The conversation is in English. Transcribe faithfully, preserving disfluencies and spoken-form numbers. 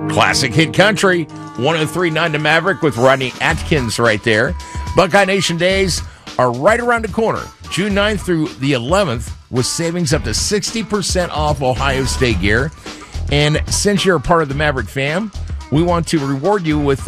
Classic Hit Country, one oh three point nine to Maverick with Rodney Atkins right there. Buckeye Nation Days are right around the corner, June ninth through the eleventh, with savings up to sixty percent off Ohio State gear. And since you're a part of the Maverick fam, we want to reward you with